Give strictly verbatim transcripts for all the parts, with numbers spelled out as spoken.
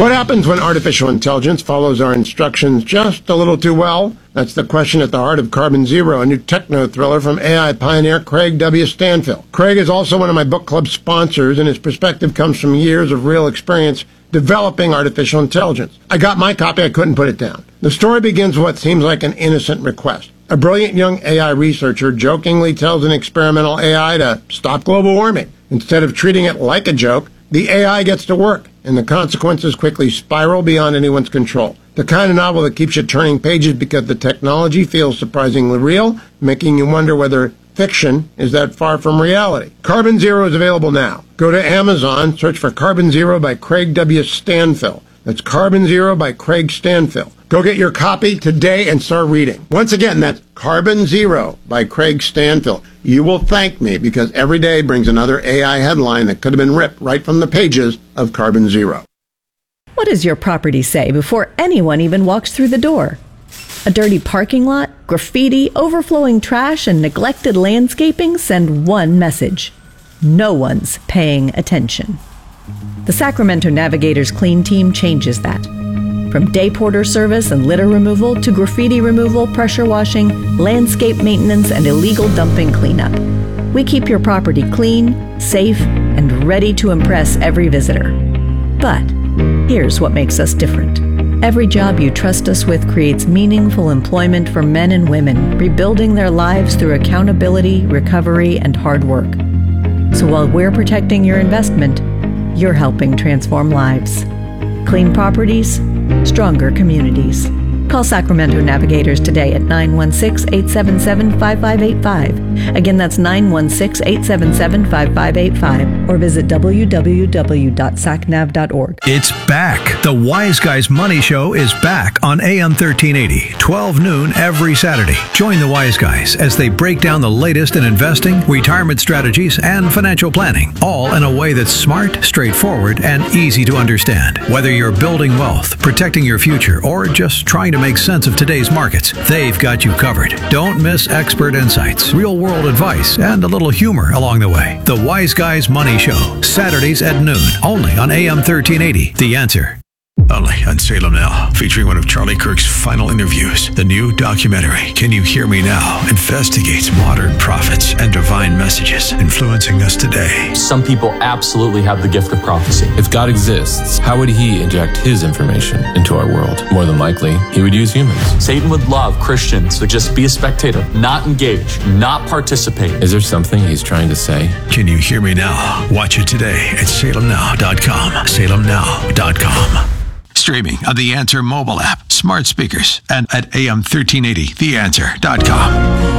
What happens when artificial intelligence follows our instructions just a little too well? That's the question at the heart of Carbon Zero, a new techno thriller from A I pioneer Craig W. Stanfill. Craig is also one of my book club sponsors, and his perspective comes from years of real experience developing artificial intelligence. I got my copy, I couldn't put it down. The story begins with what seems like an innocent request. A brilliant young A I researcher jokingly tells an experimental A I to stop global warming. Instead of treating it like a joke, the A I gets to work, and the consequences quickly spiral beyond anyone's control. The kind of novel that keeps you turning pages because the technology feels surprisingly real, making you wonder whether fiction is that far from reality. Carbon Zero is available now. Go to Amazon, search for Carbon Zero by Craig W. Stanfill. That's Carbon Zero by Craig Stanfill. Go get your copy today and start reading. Once again, that's Carbon Zero by Craig Stanfill. You will thank me because every day brings another A I headline that could have been ripped right from the pages of Carbon Zero. What does your property say before anyone even walks through the door? A dirty parking lot, graffiti, overflowing trash, and neglected landscaping send one message. No one's paying attention. The Sacramento Navigators Clean Team changes that. From day porter service and litter removal to graffiti removal, pressure washing, landscape maintenance, and illegal dumping cleanup. We keep your property clean, safe, and ready to impress every visitor. But here's what makes us different. Every job you trust us with creates meaningful employment for men and women, rebuilding their lives through accountability, recovery, and hard work. So while we're protecting your investment, you're helping transform lives. Clean properties, stronger communities. Call Sacramento Navigators today at nine one six, eight seven seven, five five eight five. Again, that's nine one six, eight seven seven, five five eight five. Or visit w w w dot sac nav dot org. It's back. The Wise Guys Money Show is back on A M thirteen eighty, twelve noon every Saturday. Join the Wise Guys as they break down the latest in investing, retirement strategies, and financial planning, all in a way that's smart, straightforward, and easy to understand. Whether you're building wealth, protecting your future, or just trying to make sense of today's markets, they've got you covered. Don't miss expert insights, real-world advice, and a little humor along the way. The Wise Guys Money Show, Saturdays at noon, only on A M thirteen eighty. The Answer. Only on Salem Now, featuring one of Charlie Kirk's final interviews. The new documentary, Can You Hear Me Now?, investigates modern prophets and divine messages influencing us today. Some people absolutely have the gift of prophecy. If God exists, how would he inject his information into our world? More than likely, he would use humans. Satan would love Christians to just be a spectator, not engage, not participate. Is there something he's trying to say? Can You Hear Me Now? Watch it today at salem now dot com. salem now dot com. Streaming on the Answer mobile app, smart speakers, and at A M thirteen eighty the answer dot com.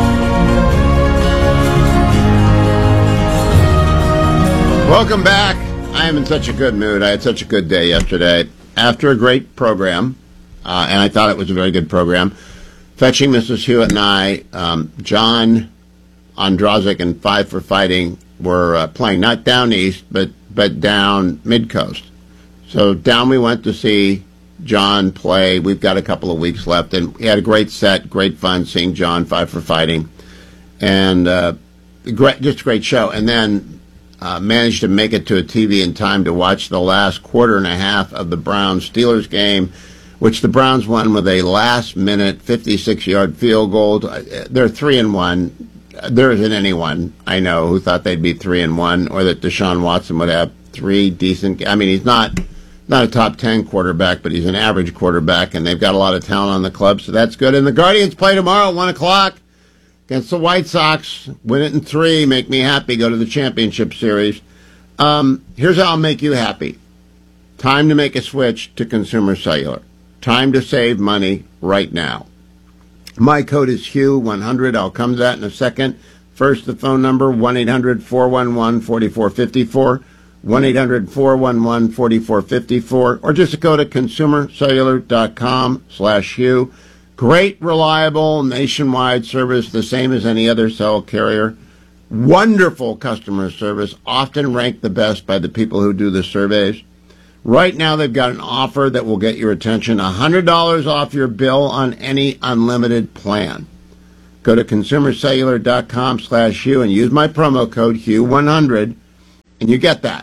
Welcome back. I am in such a good mood. I had such a good day yesterday. After a great program, uh, and I thought it was a very good program, Fetching Missus Hewitt and I, um, John Ondrazik and Five for Fighting were uh, playing, not down east, but, but down mid-coast. So down we went to see John play. We've got a couple of weeks left, and we had a great set, great fun seeing John, Five for Fighting, and uh, great, just a great show. And then uh, managed to make it to a T V in time to watch the last quarter and a half of the Browns-Steelers game, which the Browns won with a last-minute fifty-six-yard field goal. They're three and one. There isn't anyone I know who thought they'd be three and one, or that Deshaun Watson would have three decent. I mean, he's not. Not a top ten quarterback, but he's an average quarterback, and they've got a lot of talent on the club, so that's good. And the Guardians play tomorrow at one o'clock against the White Sox. Win it in three. Make me happy. Go to the championship series. Um, here's how I'll make you happy. Time to make a switch to Consumer Cellular. Time to save money right now. My code is Hugh one hundred. I'll come to that in a second. First, the phone number, one eight hundred, four one one, four four five four. one eight hundred, four one one, four four five four, or just go to consumer cellular dot com slash Hugh. Great, reliable, nationwide service, the same as any other cell carrier. Wonderful customer service, often ranked the best by the people who do the surveys. Right now, they've got an offer that will get your attention, one hundred dollars off your bill on any unlimited plan. Go to consumer cellular dot com slash Hugh and use my promo code Hugh one hundred, and you get that.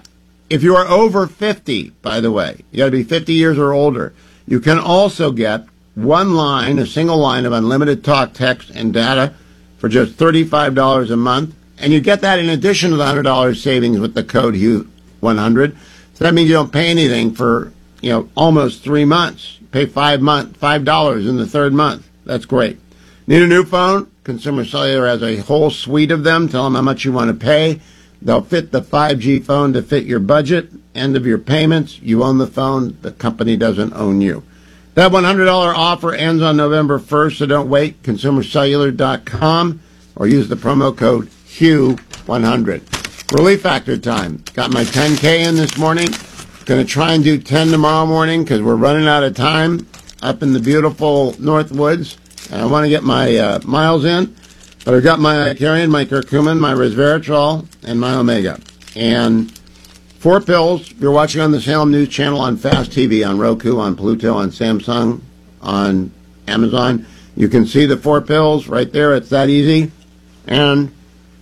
If you are over fifty, by the way, you got to be fifty years or older, you can also get one line, a single line of unlimited talk, text, and data for just thirty-five dollars a month. And you get that in addition to the one hundred dollars savings with the code Hugh one hundred. So that means you don't pay anything for, you know, almost three months. You pay five month, five dollars in the third month. That's great. Need a new phone? Consumer Cellular has a whole suite of them. Tell them how much you want to pay. They'll fit the five G phone to fit your budget. End of your payments. You own the phone. The company doesn't own you. That one hundred dollars offer ends on November first, so don't wait. consumer cellular dot com or use the promo code Hugh one hundred. Relief Factor time. Got my ten K in this morning. Going to try and do ten tomorrow morning because we're running out of time up in the beautiful North Woods. And I want to get my uh, miles in. But I've got my Icarian, my curcumin, my resveratrol, and my Omega. And four pills. You're watching on the Salem News Channel, on Fast T V, on Roku, on Pluto, on Samsung, on Amazon. You can see the four pills right there. It's that easy. And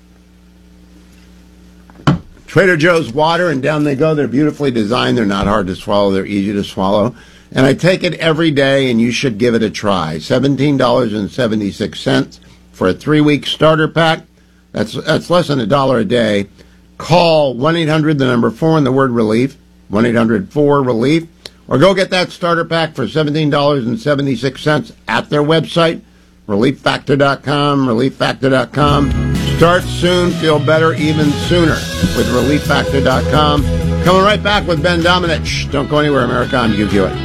Trader Joe's water, and down they go. They're beautifully designed. They're not hard to swallow. They're easy to swallow. And I take it every day, and you should give it a try. seventeen dollars and seventy-six cents for a three-week starter pack. That's that's less than a dollar a day. Call one eight hundred, the number four, and the word relief, one eight hundred four relief, or go get that starter pack for seventeen dollars and seventy-six cents at their website, relief factor dot com, relief factor dot com. Start soon, feel better even sooner with relief factor dot com. Coming right back with Ben Domenech. Don't go anywhere, America. I'm Hugh Hewitt.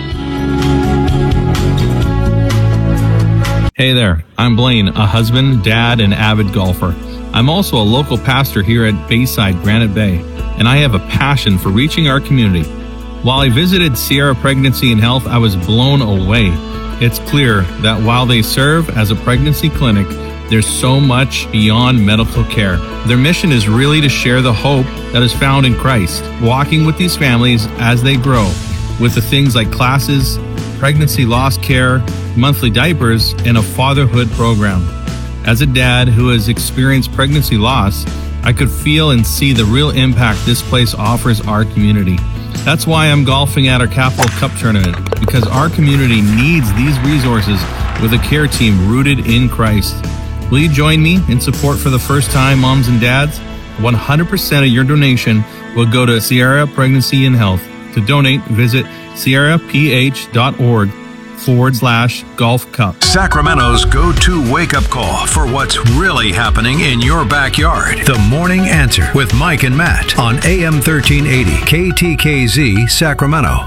Hey there, I'm Blaine, a husband, dad, and avid golfer. I'm also a local pastor here at Bayside Granite Bay, and I have a passion for reaching our community. While I visited Sierra Pregnancy and Health, I was blown away. It's clear that while they serve as a pregnancy clinic, there's so much beyond medical care. Their mission is really to share the hope that is found in Christ, walking with these families as they grow, with the things like classes, pregnancy loss care, monthly diapers, and a fatherhood program. As a dad who has experienced pregnancy loss, I could feel and see the real impact this place offers our community. That's why I'm golfing at our Capital Cup tournament, because our community needs these resources with a care team rooted in Christ. Will you join me in support for the first-time moms and dads? one hundred percent of your donation will go to Sierra Pregnancy and Health. To donate, visit sierra p h dot org forward slash golf cup. Sacramento's go-to wake-up call for what's really happening in your backyard. The Morning Answer with Mike and Matt on A M thirteen eighty K T K Z Sacramento.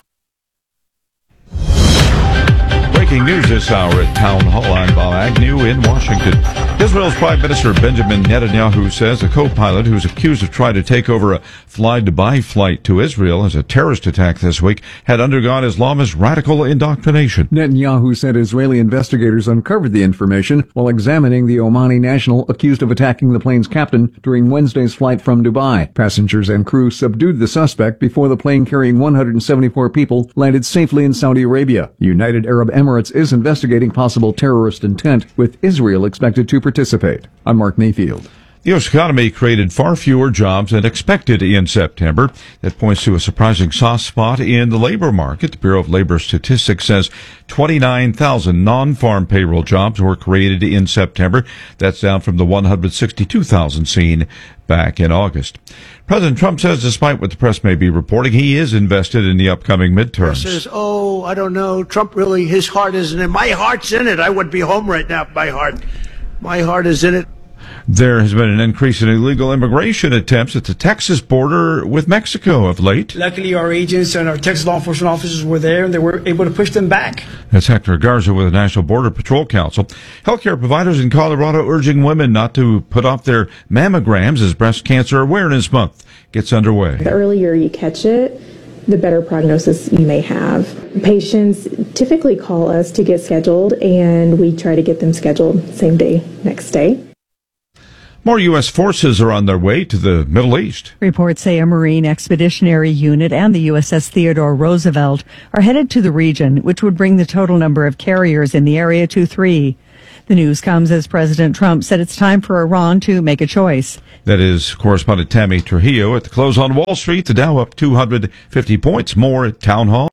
Breaking news this hour at Town Hall. I'm Bob Agnew in Washington. Israel's Prime Minister Benjamin Netanyahu says a co-pilot who's accused of trying to take over a fly-Dubai flight to Israel as a terrorist attack this week had undergone Islamist radical indoctrination. Netanyahu said Israeli investigators uncovered the information while examining the Omani national accused of attacking the plane's captain during Wednesday's flight from Dubai. Passengers and crew subdued the suspect before the plane carrying one hundred seventy-four people landed safely in Saudi Arabia. The United Arab Emirates is investigating possible terrorist intent, with Israel expected to participate. I'm Mark Mayfield. The U S economy created far fewer jobs than expected in September. That points to a surprising soft spot in the labor market. The Bureau of Labor Statistics says twenty-nine thousand non-farm payroll jobs were created in September. That's down from the one hundred sixty-two thousand seen back in August. President Trump says despite what the press may be reporting, he is invested in the upcoming midterms. Says, oh, I don't know. Trump really, his heart isn't in it. My heart's in it. I would be home right now if my heart. My heart is in it. There has been an increase in illegal immigration attempts at the Texas border with Mexico of late. Luckily, our agents and our Texas law enforcement officers were there, and they were able to push them back. That's Hector Garza with the National Border Patrol Council. Healthcare providers in Colorado urging women not to put off their mammograms as Breast Cancer Awareness Month gets underway. The earlier you catch it, the better prognosis you may have. Patients typically call us to get scheduled, and we try to get them scheduled same day, next day. More U S forces are on their way to the Middle East. Reports say a Marine Expeditionary Unit and the U S S Theodore Roosevelt are headed to the region, which would bring the total number of carriers in the area to three. The news comes as President Trump said it's time for Iran to make a choice. That is correspondent Tammy Trujillo. At the close on Wall Street, the Dow up two hundred fifty points. More at Town Hall.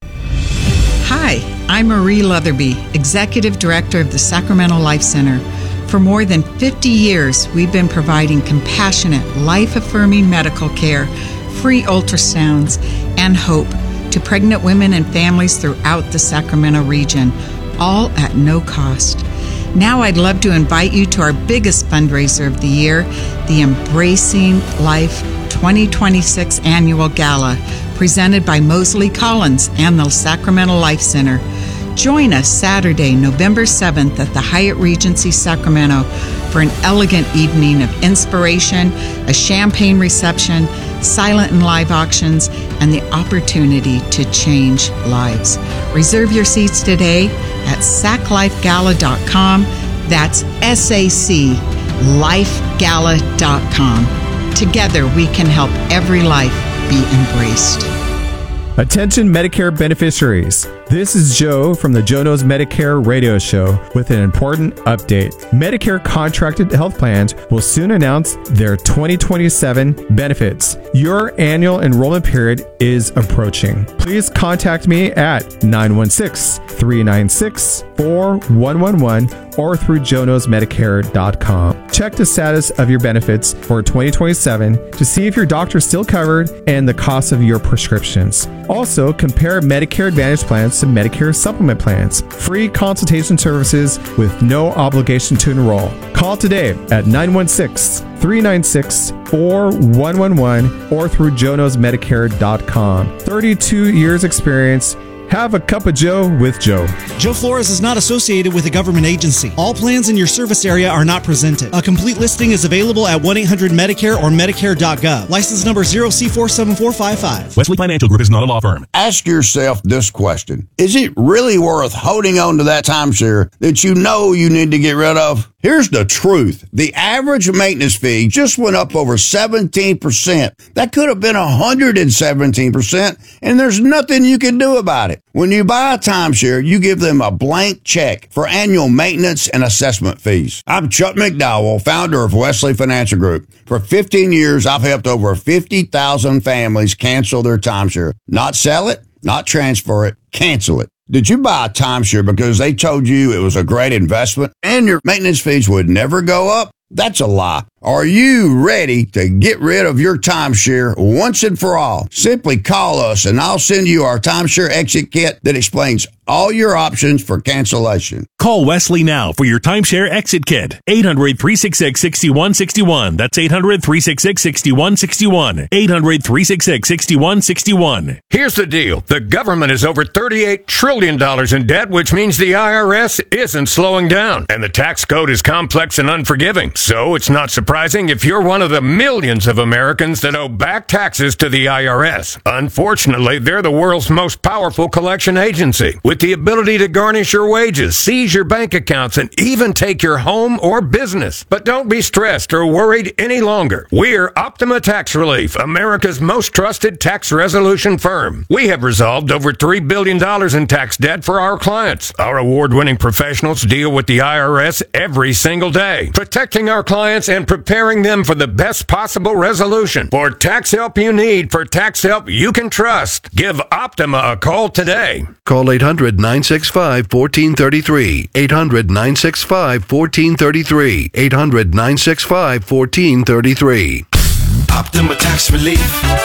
Hi, I'm Marie Leatherby, Executive Director of the Sacramento Life Center. For more than fifty years, we've been providing compassionate, life-affirming medical care, free ultrasounds, and hope to pregnant women and families throughout the Sacramento region, all at no cost. Now I'd love to invite you to our biggest fundraiser of the year, the Embracing Life twenty twenty-six Annual Gala, presented by Mosley Collins and the Sacramento Life Center. Join us Saturday, November seventh at the Hyatt Regency Sacramento for an elegant evening of inspiration, a champagne reception, silent and live auctions, and the opportunity to change lives. Reserve your seats today at sac life gala dot com. That's S A C life gala dot com. Together we can help every life be embraced. Attention Medicare beneficiaries. This is Joe from the Joe Knows Medicare radio show with an important update. Medicare contracted health plans will soon announce their twenty twenty-seven benefits. Your annual enrollment period is approaching. Please contact me at nine one six, three nine six, four one one one or through joe knows medicare dot com. Check the status of your benefits for twenty twenty-seven to see if your doctor is still covered and the cost of your prescriptions. Also, compare Medicare Advantage plans to Medicare supplement plans. Free consultation services with no obligation to enroll. Call today at nine one six, three nine six, four one one one or through joe knows medicare dot com. thirty-two years experience. Have a cup of Joe with Joe. Joe Flores is not associated with a government agency. All plans in your service area are not presented. A complete listing is available at one eight hundred Medicare or medicare dot gov. License number zero C four seven four five five. Wesley Financial Group is not a law firm. Ask yourself this question. Is it really worth holding on to that timeshare that you know you need to get rid of? Here's the truth. The average maintenance fee just went up over seventeen percent. That could have been one hundred seventeen percent, and there's nothing you can do about it. When you buy a timeshare, you give them a blank check for annual maintenance and assessment fees. I'm Chuck McDowell, founder of Wesley Financial Group. For fifteen years, I've helped over fifty thousand families cancel their timeshare. Not sell it, not transfer it, cancel it. Did you buy a timeshare because they told you it was a great investment and your maintenance fees would never go up? That's a lie. Are you ready to get rid of your timeshare once and for all? Simply call us and I'll send you our timeshare exit kit that explains all your options for cancellation. Call Wesley now for your timeshare exit kit. eight hundred, three six six, six one six one. That's eight hundred, three six six, six one six one. eight hundred, three six six, six one six one. Here's the deal. The government is over thirty-eight trillion dollars in debt, which means the I R S isn't slowing down. And the tax code is complex and unforgiving. So it's not surprising if you're one of the millions of Americans that owe back taxes to the I R S. Unfortunately, they're the world's most powerful collection agency, with the ability to garnish your wages, seize your bank accounts, and even take your home or business. But don't be stressed or worried any longer. We're Optima Tax Relief, America's most trusted tax resolution firm. We have resolved over three billion dollars in tax debt for our clients. Our award-winning professionals deal with the I R S every single day, protecting our clients and preparing them for the best possible resolution. For tax help you need, for tax help you can trust, give Optima a call today. Call eight hundred, nine six five, one four three three. eight hundred, nine six five, one four three three. eight hundred, nine six five, one four three three. Optima Tax Relief.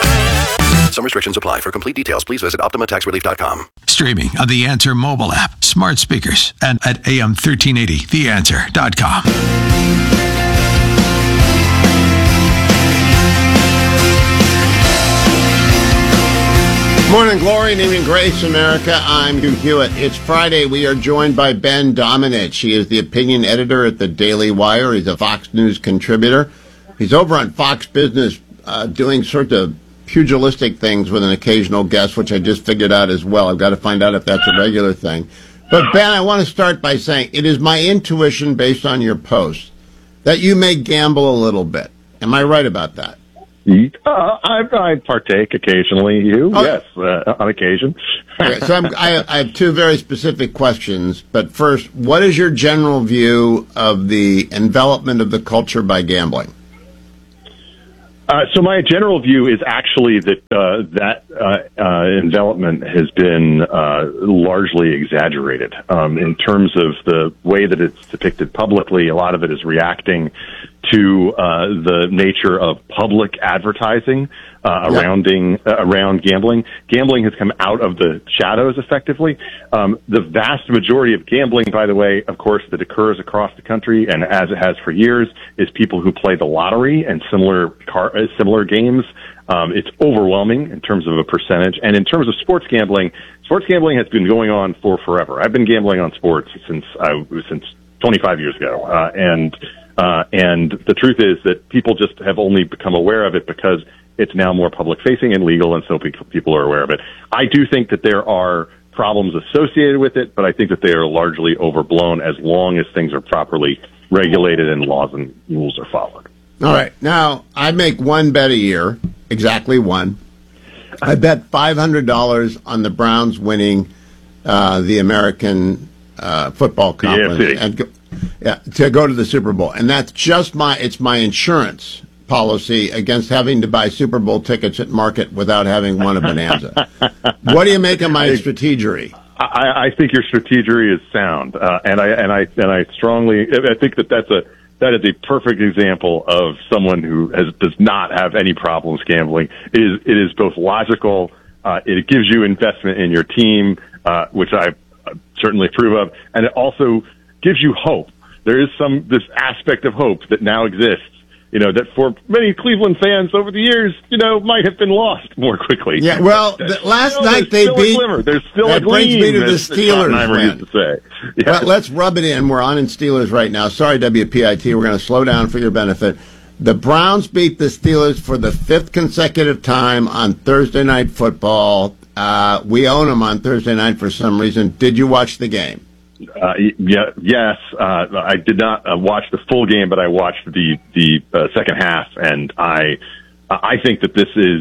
Some restrictions apply. For complete details, please visit optima tax relief dot com. Streaming on the Answer mobile app, smart speakers, and at A M thirteen eighty the answer dot com. Morning glory and evening grace, America. I'm Hugh Hewitt. It's Friday. We are joined by Ben Domenech. He is the opinion editor at the Daily Wire. He's a Fox News contributor. He's over on Fox Business uh, doing sort of pugilistic things with an occasional guest, which I just figured out as well. I've got to find out if that's a regular thing. But, Ben, I want to start by saying it is my intuition, based on your post, that you may gamble a little bit. Am I right about that? Uh, I, I partake occasionally. You, Oh. yes, uh, on occasion. Okay, so I'm, I, I have two very specific questions. But first, what is your general view of the envelopment of the culture by gambling? Uh, so my general view is actually that uh, that uh, uh, envelopment has been uh, largely exaggerated um, in terms of the way that it's depicted publicly. A lot of it is reacting to uh, the nature of public advertising uh, Yep. surrounding uh, around gambling. Gambling has come out of the shadows effectively. Um, the vast majority of gambling, by the way, of course, that occurs across the country and as it has for years, is people who play the lottery and similar car, uh, similar games. Um, it's overwhelming in terms of a percentage. And in terms of sports gambling, sports gambling has been going on for forever. I've been gambling on sports since I since twenty-five years ago, uh, and uh, and the truth is that people just have only become aware of it because it's now more public facing and legal, and so pe- people are aware of it. I do think that there are problems associated with it, but I think that they are largely overblown as long as things are properly regulated and laws and rules are followed. All right. Now, I make one bet a year, exactly one. I bet five hundred dollars on the Browns winning uh, the American uh, Football Conference A F C. and go, yeah, to go to the Super Bowl. And that's just my, it's my insurance policy against having to buy Super Bowl tickets at market without having won a bonanza. What do you make of my strategery? I, I think your strategery is sound, uh, and I and I and I strongly I think that that's a that is a perfect example of someone who has does not have any problems gambling. It is it is both logical. Uh, it gives you investment in your team, uh, which I uh, certainly approve of, and it also gives you hope. There is some this aspect of hope that now exists. You know, that for many Cleveland fans over the years, you know, might have been lost more quickly. Yeah, well, the, last Still, night there's they still a beat. glimmer. There's still that a brings me to gleam, the as Steelers. Schottenheimer man. used to say. Yeah. Well, let's rub it in. We're on in Steelers right now. Sorry, W P I T. We're going to slow down for your benefit. The Browns beat the Steelers for the fifth consecutive time on Thursday Night Football. Uh, we own them on Thursday night for some reason. Did you watch the game? Uh, yeah, yes, uh, I did not uh, watch the full game, but I watched the the uh, second half, and I I think that this is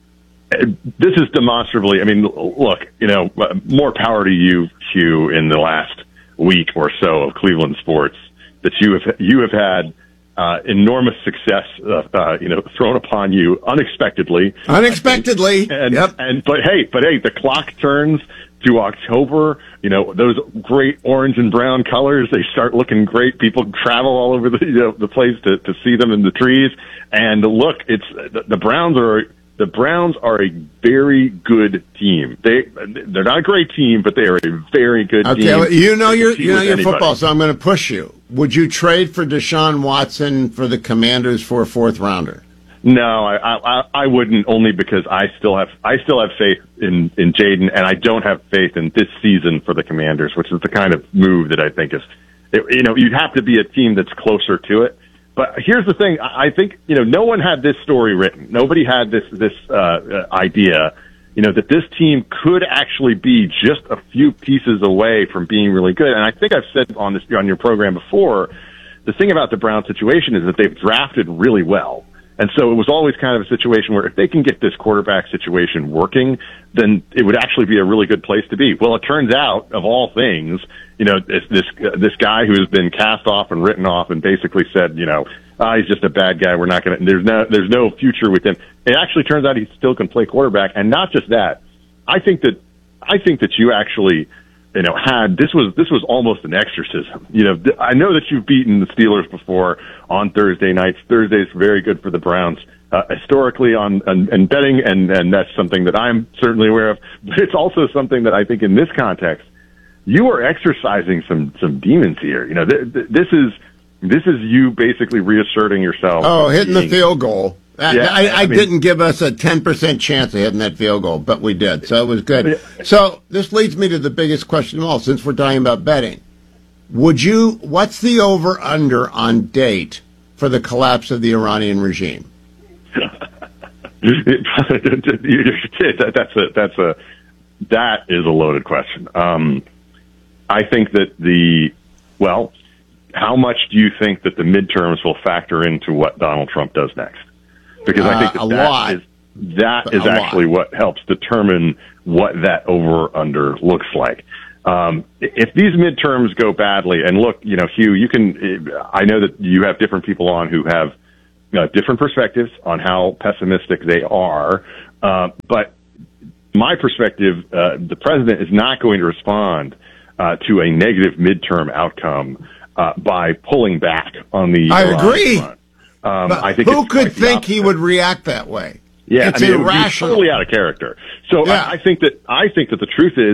this is demonstrably. I mean, look, you know, more power to you, Hugh, in the last week or so of Cleveland sports that you have you have had uh, enormous success, uh, uh, you know, thrown upon you unexpectedly, unexpectedly, and yep. and but hey, but hey, the clock turns to October. You know, those great orange and brown colors, they start looking great. People travel all over the you know, the place to, to see them in the trees. And look, it's the, the Browns are the Browns are a very good team. They they're not a great team, but they are a very good Okay, team. well, you know They your compete you know with your anybody. football, so I'm going to push you. Would you trade for Deshaun Watson for the Commanders for a fourth rounder? No, I, I I wouldn't, only because I still have I still have faith in in Jaden, and I don't have faith in this season for the Commanders, which is the kind of move that I think is, you know, you'd have to be a team that's closer to it. But here's the thing: I I think you know no one had this story written. Nobody had this this uh, idea, you know, that this team could actually be just a few pieces away from being really good. And I think I've said on this on your program before, the thing about the Brown situation is that they've drafted really well. And so it was always kind of a situation where if they can get this quarterback situation working, then it would actually be a really good place to be. Well, it turns out, of all things, you know, this this, uh, this guy who has been cast off and written off and basically said, you know, ah, he's just a bad guy. We're not going to. There's no there's no future with him. It actually turns out he still can play quarterback, and not just that. I think that I think that you actually. You know, had this was this was almost an exorcism. You know, th- I know that you've beaten the Steelers before on Thursday nights. Thursday's very good for the Browns uh, historically on and, and betting, and and that's something that I'm certainly aware of. But it's also something that I think in this context, you are exercising some some demons here. You know, th- th- this is this is you basically reasserting yourself. Oh, hitting the being- field goal. I, Yeah, I, I, I mean- didn't give us a ten percent chance of hitting that field goal, but we did, so it was good. So this leads me to the biggest question of all, since we're talking about betting. Would you, what's the over-under on date for the collapse of the Iranian regime? that, that's a that's a that is a loaded question. Um, I think that the well, how much do you think that the midterms will factor into what Donald Trump does next? because I think that, Uh, a that lot. is that is A actually lot. what helps determine what that over under looks like. Um, if these midterms go badly, and look, you know, Hugh, you can. I know that you have different people on who have uh, different perspectives on how pessimistic they are, uh, but my perspective, uh, the president is not going to respond uh, to a negative midterm outcome uh, by pulling back on the. I Iran agree. front. Um, But I think who it's could quite the think he opposite. would react that way? Yeah, it's I mean, it would be irrational. totally out of character. So Yeah. I, I think that I think that the truth is,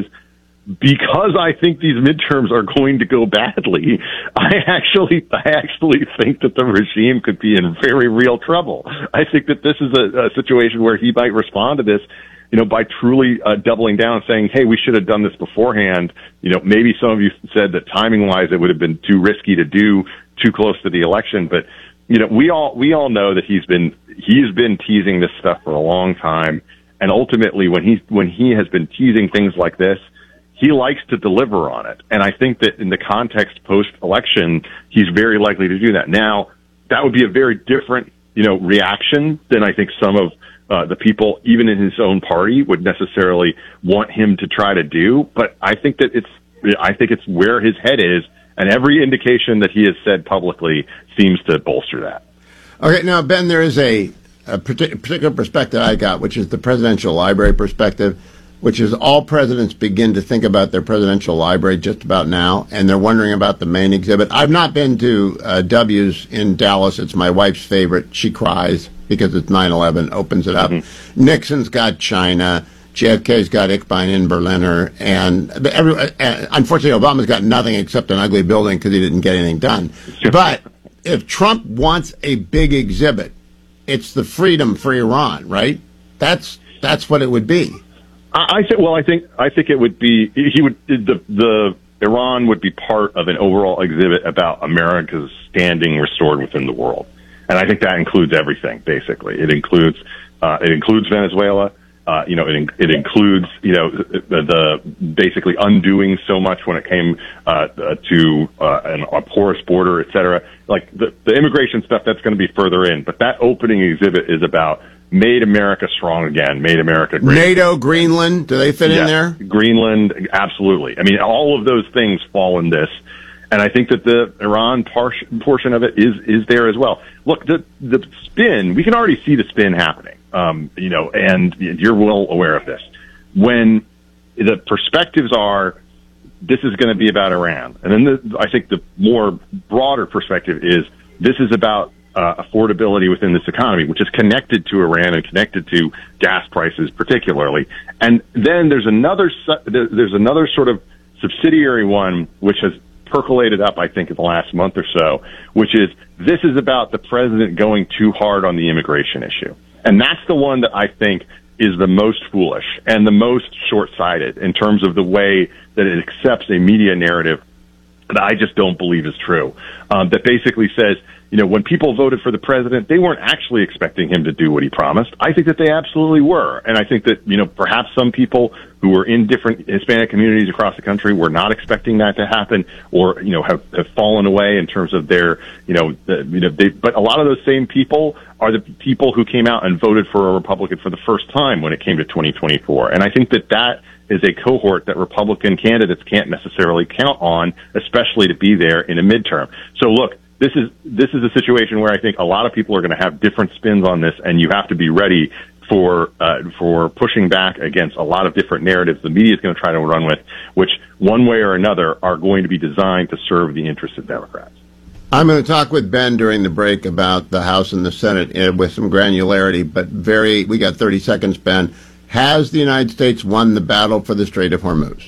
because I think these midterms are going to go badly, I actually I actually think that the regime could be in very real trouble. I think that this is a, a situation where he might respond to this, you know, by truly uh, doubling down, saying, "Hey, we should have done this beforehand." You know, maybe some of you said that timing-wise it would have been too risky to do too close to the election, but you know, we all we all know that he's been he's been teasing this stuff for a long time, and ultimately, when he when he has been teasing things like this, he likes to deliver on it. And I think that in the context post-election, he's very likely to do that. Now, that would be a very different, you know, reaction than I think some of uh, the people, even in his own party, would necessarily want him to try to do. But I think that it's I think it's where his head is. And every indication that he has said publicly seems to bolster that. Okay, now, Ben, there is a, a partic- particular perspective I got, which is the presidential library perspective, which is all presidents begin to think about their presidential library just about now, and they're wondering about the main exhibit. I've not been to uh, W's in Dallas. It's my wife's favorite. She cries because it's nine eleven, opens it up. Mm-hmm. Nixon's got China. J F K's got Ich bin in Berliner, and every, uh, unfortunately, Obama's got nothing except an ugly building because he didn't get anything done. But if Trump wants a big exhibit, it's the freedom for Iran, right? That's that's what it would be. I, I think. Well, I think I think it would be. He would the the Iran would be part of an overall exhibit about America's standing restored within the world, and I think that includes everything. Basically, it includes uh, it includes Venezuela. Uh, you know, it, it includes, you know, the, the basically undoing so much when it came uh, to uh, an, a porous border, et cetera. Like the, the immigration stuff, that's going to be further in. But that opening exhibit is about made America strong again, made America great. NATO, Greenland, do they fit yeah, in there? Greenland, absolutely. I mean, all of those things fall in this. And I think that the Iran par- portion of it is is there as well. Look, the the spin, we can already see the spin happening. Um, you know, and you're well aware of this. When the perspectives are, this is going to be about Iran. And then the, I think the more broader perspective is, this is about uh, affordability within this economy, which is connected to Iran and connected to gas prices particularly. And then there's another, there's another sort of subsidiary one, which has percolated up, I think, in the last month or so, which is, this is about the president going too hard on the immigration issue. And that's the one that I think is the most foolish and the most short-sighted in terms of the way that it accepts a media narrative that I just don't believe is true. Um, that basically says, you know, when people voted for the president, they weren't actually expecting him to do what he promised. I think that they absolutely were. And I think that, you know, perhaps some people who were in different Hispanic communities across the country were not expecting that to happen, or, you know, have, have fallen away in terms of their, you know, the, you know, they, but a lot of those same people are the people who came out and voted for a Republican for the first time when it came to twenty twenty-four. And I think that that is a cohort that Republican candidates can't necessarily count on, especially to be there in a midterm. So look, this is this is a situation where I think a lot of people are going to have different spins on this, and you have to be ready for uh, for pushing back against a lot of different narratives the media is going to try to run with, which one way or another are going to be designed to serve the interests of Democrats. I'm going to talk with Ben during the break about the House and the Senate uh, with some granularity, but very, we got thirty seconds, Ben. Has the United States won the battle for the Strait of Hormuz?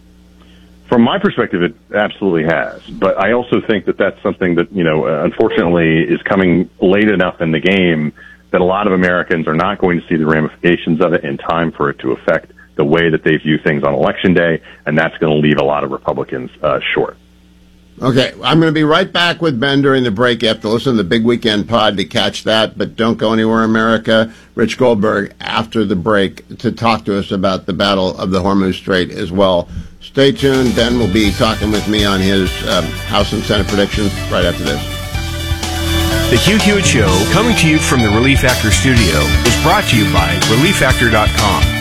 From my perspective, it absolutely has. But I also think that that's something that, you know, uh, unfortunately is coming late enough in the game that a lot of Americans are not going to see the ramifications of it in time for it to affect the way that they view things on Election Day, and that's going to leave a lot of Republicans uh, short. Okay, I'm going to be right back with Ben during the break. You have to listen to the Big Weekend Pod to catch that, but don't go anywhere, America. Rich Goldberg, after the break, to talk to us about the Battle of the Hormuz Strait as well. Stay tuned. Ben will be talking with me on his um, House and Senate predictions right after this. The Hugh Hewitt Show, coming to you from the Relief Factor studio, is brought to you by relief factor dot com.